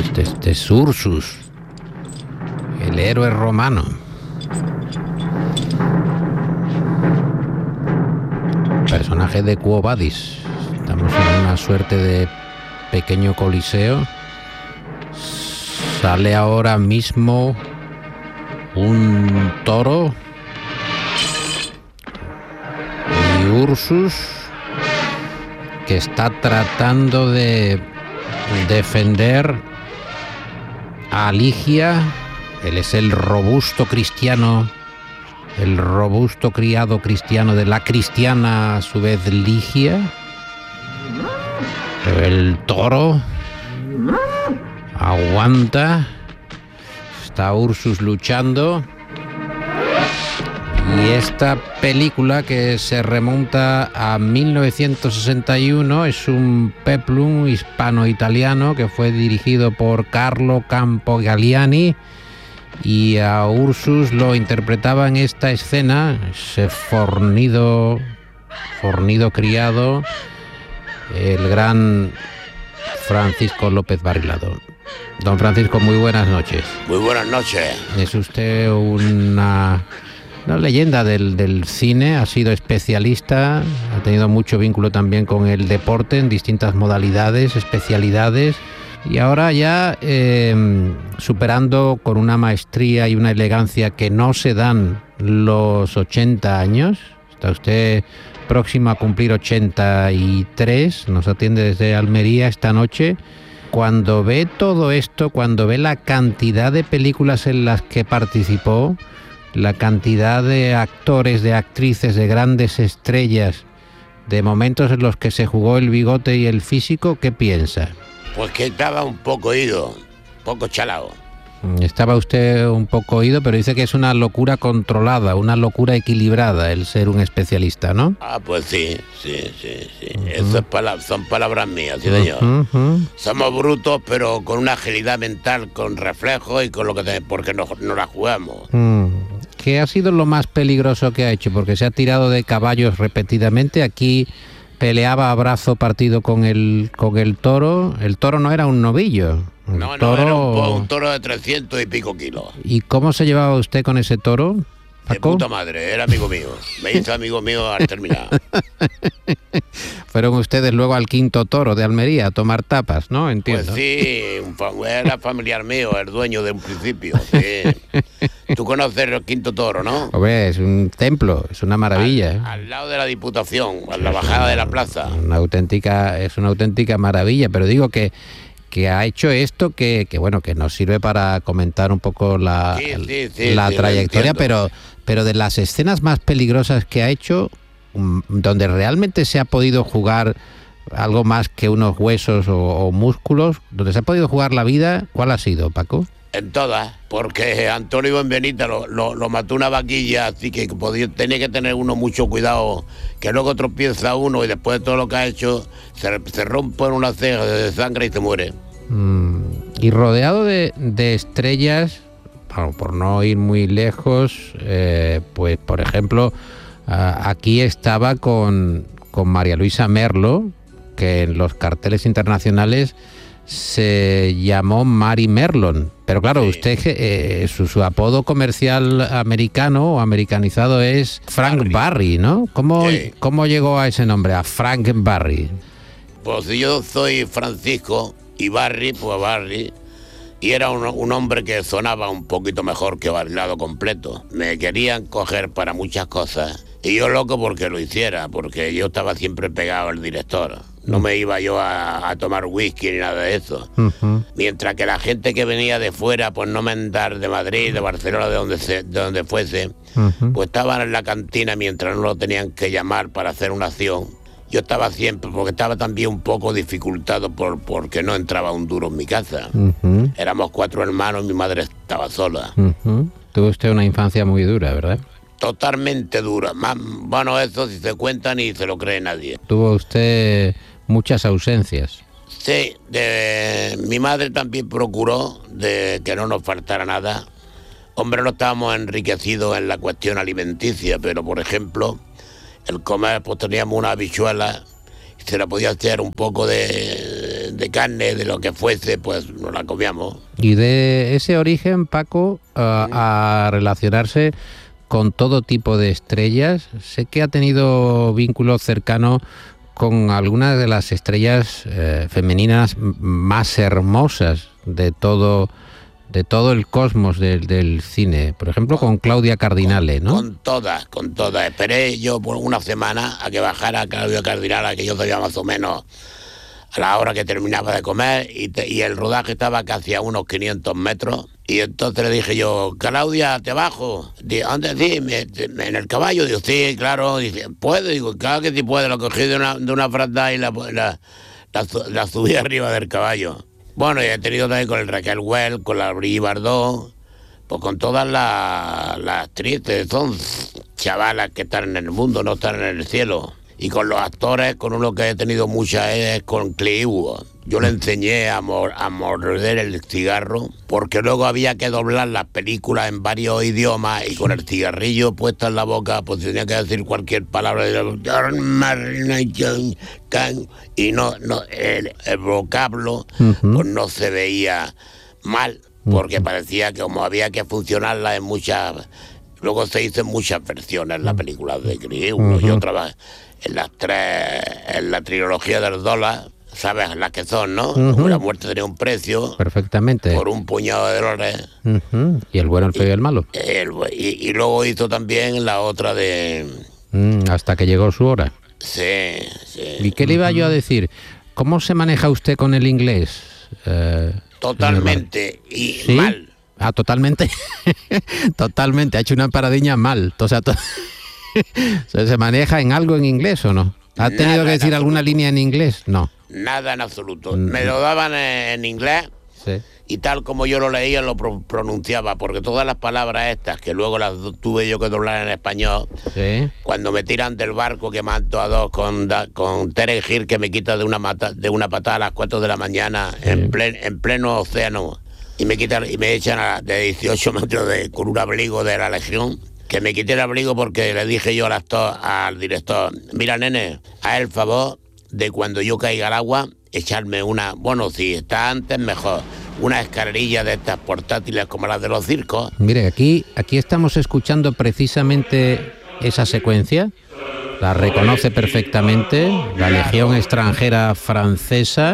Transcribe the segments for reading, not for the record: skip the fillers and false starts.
Este es Ursus, el héroe romano. Personaje de Quo Vadis. Estamos en una suerte de pequeño coliseo. Sale ahora mismo un toro y Ursus, que está tratando de defender a Ligia. Él es el robusto cristiano, el robusto criado cristiano de la cristiana, a su vez, Ligia. El toro aguanta. Está Ursus luchando. Y esta película, que se remonta a 1961, es un peplum hispano-italiano que fue dirigido por Carlo Campogalliani, y a Ursus lo interpretaba en esta escena ese fornido criado, el gran Francisco López Barrilado. Don Francisco, muy buenas noches. Muy buenas noches. Es usted una leyenda del cine, ha sido especialista, ha tenido mucho vínculo también con el deporte en distintas modalidades, especialidades, y ahora ya superando con una maestría y una elegancia que no se dan los 80 años. Está usted próximo a cumplir 83, nos atiende desde Almería esta noche. Cuando ve todo esto, cuando ve la cantidad de películas en las que participó, la cantidad de actores, de actrices, de grandes estrellas, de momentos en los que se jugó el bigote y el físico, ¿qué piensa? Pues que estaba un poco ido, un poco chalado. Estaba usted un poco ido, pero dice que es una locura controlada, una locura equilibrada el ser un especialista, ¿no? Ah, pues sí. Eso son palabras mías, sí señor. Somos brutos, pero con una agilidad mental, con reflejos y con lo que porque nos la jugamos. ¿Qué ha sido lo más peligroso que ha hecho? Porque se ha tirado de caballos repetidamente. Aquí peleaba a brazo partido con el toro. El toro no era un novillo. No, era un toro de 300 y pico kilos. ¿Y cómo se llevaba usted con ese toro, Paco? De puta madre, era amigo mío. Me hizo amigo mío al terminar. Fueron ustedes luego al Quinto Toro de Almería a tomar tapas, ¿no? Entiendo. Pues sí, era familiar mío, el dueño de un principio. Sí. Tú conoces el Quinto Toro, ¿no? Hombre, es un templo, es una maravilla. Al lado de la Diputación, a la bajada de la plaza. Es una auténtica maravilla, pero digo que ha hecho esto que nos sirve para comentar un poco la trayectoria, pero de las escenas más peligrosas que ha hecho, donde realmente se ha podido jugar algo más que unos huesos o músculos, donde se ha podido jugar la vida, ¿cuál ha sido, Paco? En todas, porque Antonio Benvenita lo mató una vaquilla, así que tenía que tener uno mucho cuidado, que luego tropieza uno y después de todo lo que ha hecho, se rompe en una ceja de sangre y se muere. Y rodeado de estrellas, por no ir muy lejos, pues por ejemplo, aquí estaba con María Luisa Merlo, que en los carteles internacionales se llamó Mary Merlon, pero claro, sí. Usted su apodo comercial americano o americanizado es Frank Barry, ¿no? ¿Cómo llegó a ese nombre, a Frank Barry? Pues yo soy Francisco y Barry, pues Barry, y era un hombre que sonaba un poquito mejor que Barrilado completo. Me querían coger para muchas cosas y yo loco porque lo hiciera, porque yo estaba siempre pegado al director. No me iba yo a tomar whisky ni nada de eso. Mientras que la gente que venía de fuera, pues no mandar de Madrid, de Barcelona, de donde fuese, pues estaban en la cantina mientras no lo tenían que llamar para hacer una acción. Yo estaba siempre, porque estaba también un poco dificultado porque no entraba un duro en mi casa. Éramos 4 hermanos, mi madre estaba sola. Tuvo usted una infancia muy dura, ¿verdad? Totalmente dura. Bueno, eso si se cuenta ni se lo cree nadie. Tuvo usted muchas ausencias. Sí, mi madre también procuró de que no nos faltara nada. Hombre, no estábamos enriquecidos en la cuestión alimenticia, pero por ejemplo, el comer, pues teníamos una habichuela, se la podía hacer un poco de de carne, de lo que fuese, pues nos la comíamos. Y de ese origen, Paco, a relacionarse con todo tipo de estrellas, sé que ha tenido vínculos cercanos con algunas de las estrellas femeninas más hermosas de todo el cosmos del cine. Por ejemplo, con Claudia Cardinale, ¿no? Con todas. Esperé yo por una semana a que bajara Claudia Cardinale, que yo sabía más o menos a la hora que terminaba de comer, y el rodaje estaba casi a unos 500 metros. Y entonces le dije yo, Claudia, ¿te bajo? Dice, ¿dónde? Sí, en el caballo. Digo, sí, claro. Dice, ¿puedo? Digo, claro que sí puedo. Lo cogí de una fraldada y la subí arriba del caballo. Bueno, y he tenido también con el Raquel Well, con la Brigitte Bardot, pues con todas las actrices. Son chavalas que están en el mundo, no están en el cielo. Y con los actores, con uno que he tenido muchas es con Clint Eastwood. Yo le enseñé a morder el cigarro, porque luego había que doblar las películas en varios idiomas, y con el cigarrillo puesto en la boca, pues tenía que decir cualquier palabra. Y no el vocablo pues no se veía mal, porque parecía que como había que funcionarla en muchas... Luego se hizo en muchas versiones la película de Clint Eastwood. Yo trabajé en la trilogía del dólar, sabes las que son, ¿no? Como la muerte tenía un precio. Perfectamente. Por un puñado de dólares. Y el bueno, el feo y el malo. Y luego hizo también la otra de... hasta que llegó su hora. Sí. ¿Y qué le iba yo a decir? ¿Cómo se maneja usted con el inglés? Totalmente y ¿sí? Mal. Ah, totalmente. Totalmente. Ha hecho una paradiña mal. O sea, ¿se maneja en algo en inglés o no? ¿Ha tenido que decir alguna línea en inglés? No. Nada en absoluto. Me lo daban en inglés. Sí. Y tal como yo lo leía, lo pronunciaba, porque todas las palabras estas, que luego las tuve yo que doblar en español, sí. Cuando me tiran del barco, que mato a dos, con Terence Hill, que me quita de una patada a las 4 de la mañana, sí. en pleno océano, y me echan de 18 metros con un abrigo de la Legión, que me quité el abrigo porque le dije yo al director, mira, nene, haz el favor de cuando yo caiga al agua, echarme una, bueno, si está antes mejor, una escalerilla de estas portátiles como las de los circos. Mire, aquí estamos escuchando precisamente esa secuencia, la reconoce perfectamente, la Legión Extranjera Francesa,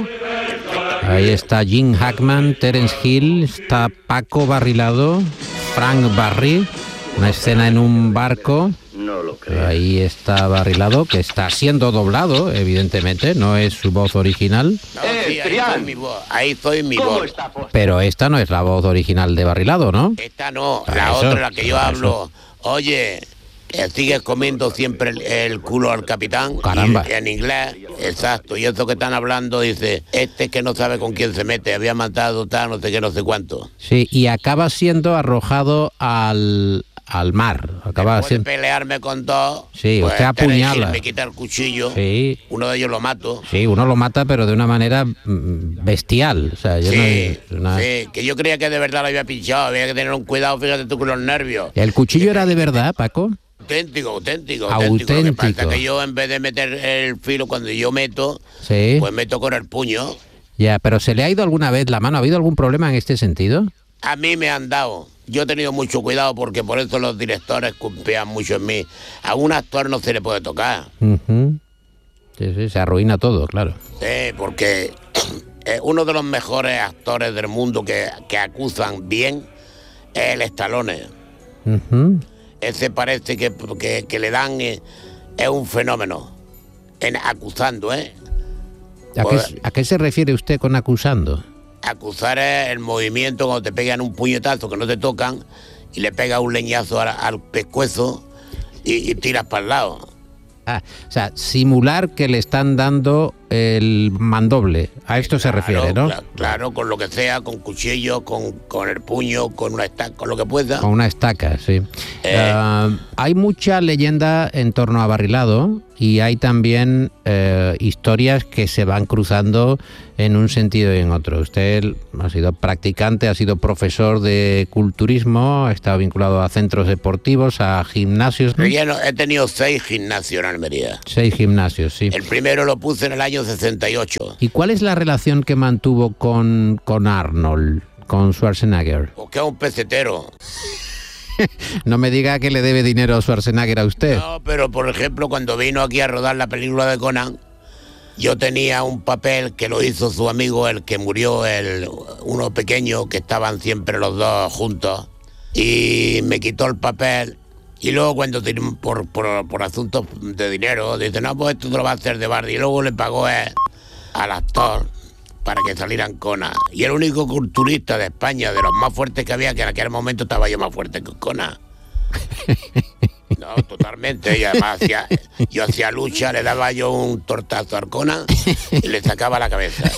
ahí está Gene Hackman, Terence Hill, está Paco Barrilado, Frank Barry, una escena en un barco. No lo creo. Ahí está Barrilado, que está siendo doblado, evidentemente, no es su voz original. No, sí, ahí estoy mi voz. Pero esta no es la voz original de Barrilado, ¿no? Esta no, la otra, la que yo hablo. Oye, sigues comiendo siempre el culo al capitán. Caramba. Y en inglés, exacto. Y eso que están hablando, dice, este es que no sabe con quién se mete, había matado tal, no sé qué, no sé cuánto. Sí, y acaba siendo arrojado al mar. Acaba de pelearme con dos. Sí, pues, usted apuñala. Me quita el cuchillo. Sí. Uno de ellos lo mato. Sí, uno lo mata, pero de una manera bestial. O sea, sí, que yo creía que de verdad lo había pinchado. Había que tener un cuidado, fíjate tú, con los nervios. ¿El cuchillo era de verdad, Paco? Auténtico. Auténtico. Lo que pasa es que yo, en vez de meter el filo cuando yo meto, sí. Pues meto con el puño. Ya, pero ¿se le ha ido alguna vez la mano? ¿Ha habido algún problema en este sentido? A mí me han dado. Yo he tenido mucho cuidado porque por eso los directores confían mucho en mí. A un actor no se le puede tocar. Sí, se arruina todo, claro. Sí, porque uno de los mejores actores del mundo que acusan bien es el Stallone. Ese parece que le dan... es un fenómeno. Acusando, ¿eh? ¿A qué se refiere usted con acusando? Acusar es el movimiento cuando te pegan un puñetazo que no te tocan y le pegas un leñazo al pescuezo y tiras para el lado. O sea, simular que le están dando el mandoble. A esto se refiere, ¿no? Claro, con lo que sea, con cuchillo, con el puño, con una estaca, con lo que pueda. Con una estaca, sí. Hay mucha leyenda en torno a Barrilado y hay también historias que se van cruzando en un sentido y en otro. Usted ha sido practicante, ha sido profesor de culturismo, ha estado vinculado a centros deportivos, a gimnasios, ¿no? He tenido 6 gimnasios en Almería. 6 gimnasios, sí. El primero lo puse en el año año 68. ¿Y cuál es la relación que mantuvo con Arnold, con Schwarzenegger? Porque es un pesetero. No me diga que le debe dinero a Schwarzenegger a usted. No, pero por ejemplo, cuando vino aquí a rodar la película de Conan, yo tenía un papel que lo hizo su amigo, el que murió, uno pequeño, que estaban siempre los dos juntos, y me quitó el papel. Y luego cuando por asuntos de dinero, dice, no, pues esto te lo va a hacer de Bardi. Y luego le pagó al actor para que salieran Conan. Y el único culturista de España, de los más fuertes que había, que en aquel momento estaba yo más fuerte que Conan. No, totalmente. Y además yo hacía lucha, le daba yo un tortazo a Conan y le sacaba la cabeza.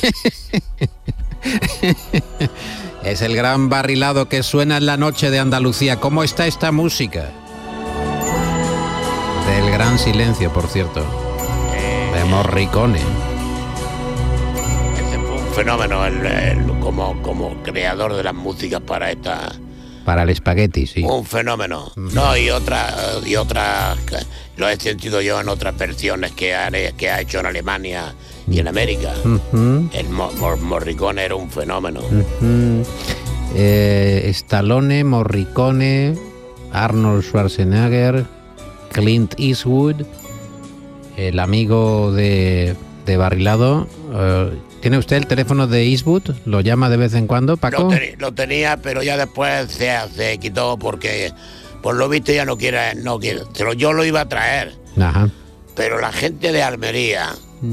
Es el gran barrilado que suena en la noche de Andalucía. ¿Cómo está esta música? Del gran silencio, por cierto. De Morricone. Ese fue un fenómeno como creador de las músicas para esta... Para el espagueti, sí. Un fenómeno. No, y otras lo he sentido yo en otras versiones que ha hecho en Alemania y en América. El Morricone era un fenómeno. Stallone, Morricone, Arnold Schwarzenegger, Clint Eastwood, el amigo de Barrilado. ¿Tiene usted el teléfono de Eastwood? ¿Lo llama de vez en cuando, Paco? Lo tenía, pero ya después se quitó porque, por lo visto, ya no quiere. Pero yo lo iba a traer. Ajá. Pero la gente de Almería,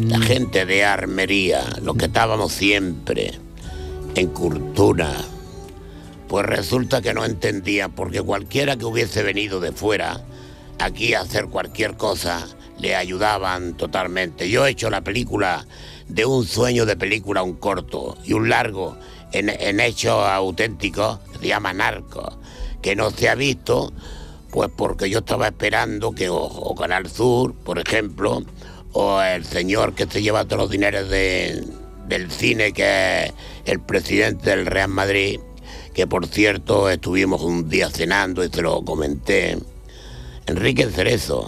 los que estábamos siempre en cultura, pues resulta que no entendían, porque cualquiera que hubiese venido de fuera aquí a hacer cualquier cosa, le ayudaban totalmente. Yo he hecho la película de un sueño de película, un corto y un largo en hechos auténticos, que se llama Narcos, que no se ha visto, pues porque yo estaba esperando que o Canal Sur, por ejemplo, o el señor que se lleva todos los dineros del cine, que es el presidente del Real Madrid, que por cierto estuvimos un día cenando y se lo comenté, Enrique Cerezo.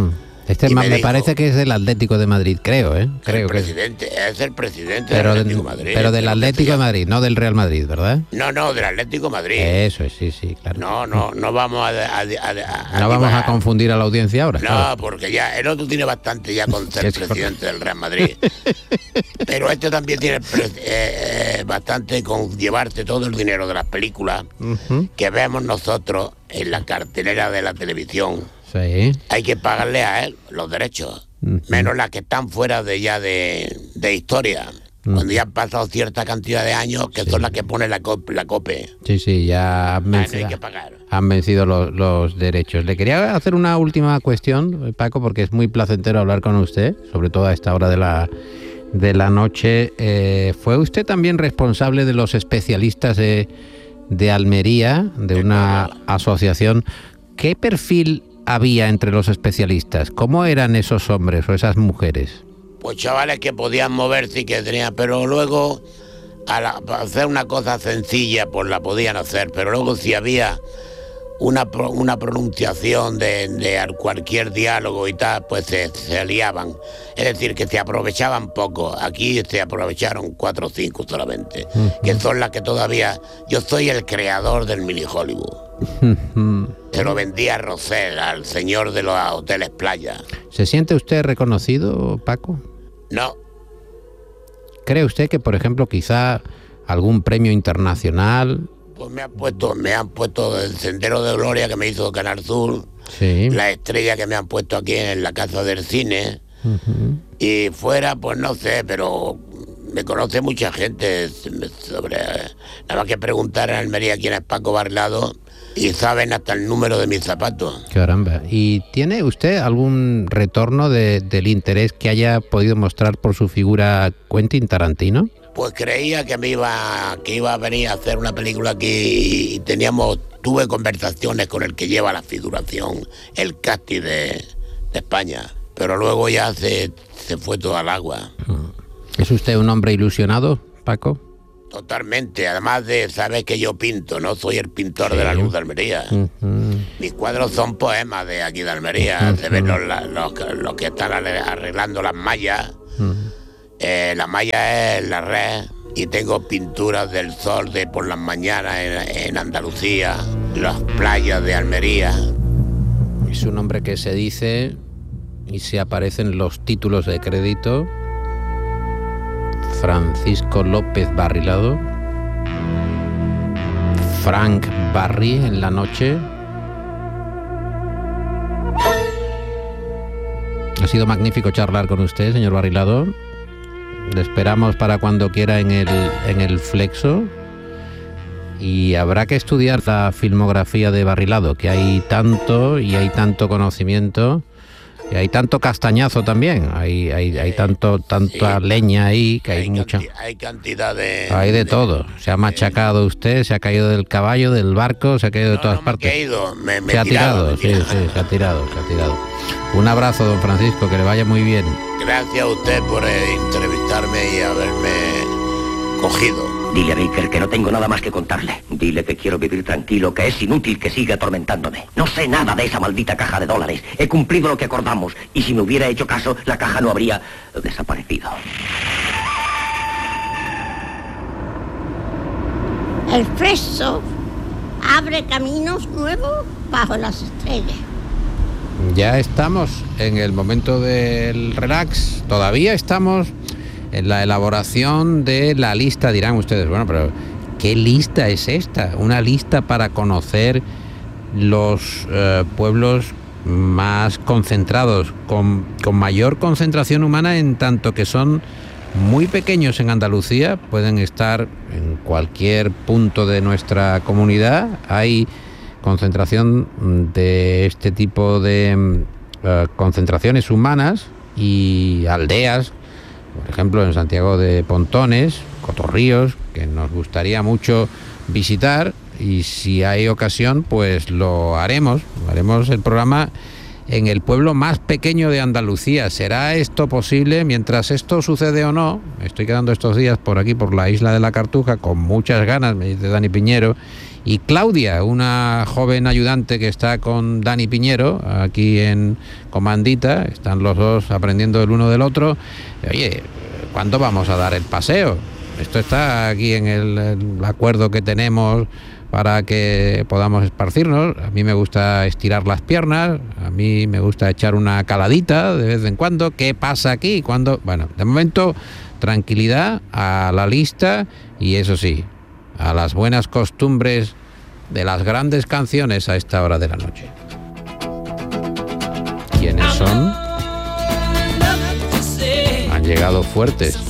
Me parece que es del Atlético de Madrid, creo, ¿eh? Creo es el presidente del Atlético de Madrid. Pero del Atlético de Madrid, no del Real Madrid, ¿verdad? No, del Atlético de Madrid. Eso es, sí, claro. No vamos no vamos a confundir a la audiencia ahora. No, claro. Porque ya el otro tiene bastante ya con ser presidente del Real Madrid. Pero este también tiene bastante con llevarte todo el dinero de las películas que vemos nosotros en la cartelera de la televisión. Sí. Hay que pagarle a él los derechos, menos las que están fuera de historia, cuando ya han pasado cierta cantidad de años, que son las que pone la COPE. Sí, ya hay que pagar. Han vencido los derechos. Le quería hacer una última cuestión, Paco, porque es muy placentero hablar con usted, sobre todo a esta hora de la noche. ¿Fue usted también responsable de los especialistas de Almería, de una asociación? ¿Qué perfil había entre los especialistas? ¿Cómo eran esos hombres o esas mujeres? Pues chavales que podían moverse y que tenían, pero luego para hacer una cosa sencilla pues la podían hacer, pero luego si había una pronunciación de cualquier diálogo y tal, pues se liaban. Es decir, que se aprovechaban poco. Aquí se aprovecharon 4 o 5 solamente, que son las que todavía... Yo soy el creador del mini Hollywood. Se lo vendí a Rosell, al señor de los hoteles playa. ¿Se siente usted reconocido, Paco? No. ¿Cree usted que, por ejemplo, quizá algún premio internacional? Pues me han puesto el Sendero de Gloria que me hizo Canal Sur, sí. La estrella que me han puesto aquí en la Casa del Cine, y fuera, pues no sé, pero me conoce mucha gente nada más que preguntar en Almería quién es Paco Barrilado y saben hasta el número de mis zapatos. Caramba. ¿Y tiene usted algún retorno del interés que haya podido mostrar por su figura Quentin Tarantino? Pues creía que iba a venir a hacer una película aquí y tuve conversaciones con el que lleva la figuración, el casting de España, pero luego ya se fue todo al agua. ¿Es usted un hombre ilusionado, Paco? Totalmente, además de saber que yo pinto, no soy el pintor de la luz de Almería. Mis cuadros son poemas de aquí de Almería, se ven los que están arreglando las mallas. La malla es la red y tengo pinturas del sol de por las mañanas en Andalucía, las playas de Almería. Es un nombre que se dice y se aparecen los títulos de crédito. Francisco López Barrilado, Frank Barry en la noche. Ha sido magnífico charlar con usted, señor Barrilado. Le esperamos para cuando quiera en el Flexo. Y habrá que estudiar la filmografía de Barrilado, que hay tanto y hay tanto conocimiento. Y hay tanto castañazo también, hay tanta leña ahí, que hay mucha... Hay cantidad de... Hay de todo, se ha machacado usted, se ha caído del caballo, del barco, se ha caído de todas partes. Se ha tirado. Sí, se ha tirado. Un abrazo, don Francisco, que le vaya muy bien. Gracias a usted por entrevistarme y haberme cogido. Dile a Baker que no tengo nada más que contarle. Dile que quiero vivir tranquilo, que es inútil que siga atormentándome. No sé nada de esa maldita caja de dólares. He cumplido lo que acordamos. Y si me hubiera hecho caso, la caja no habría desaparecido. El Flexo abre caminos nuevos bajo las estrellas. Ya estamos en el momento del relax. Todavía estamos en la elaboración de la lista. Dirán ustedes, bueno, pero ¿qué lista es esta? Una lista para conocer los pueblos más concentrados, con mayor concentración humana, en tanto que son muy pequeños en Andalucía, pueden estar en cualquier punto de nuestra comunidad. Hay concentración de este tipo de concentraciones humanas y aldeas, por ejemplo en Santiago de Pontones, Cotorríos, que nos gustaría mucho visitar, y si hay ocasión pues lo haremos el programa en el pueblo más pequeño de Andalucía. ¿Será esto posible? Mientras esto sucede o no, estoy quedando estos días por aquí, por la isla de la Cartuja, con muchas ganas, me dice Dani Piñero, y Claudia, una joven ayudante que está con Dani Piñero aquí en Comandita, están los dos aprendiendo el uno del otro. Oye, ¿cuándo vamos a dar el paseo? Esto está aquí en el acuerdo que tenemos para que podamos esparcirnos. A mí me gusta estirar las piernas, a mí me gusta echar una caladita de vez en cuando. ¿Qué pasa aquí? ¿Cuándo? Bueno, de momento, tranquilidad a la lista y, eso sí, a las buenas costumbres de las grandes canciones a esta hora de la noche. ¿Quiénes son? Han llegado fuertes.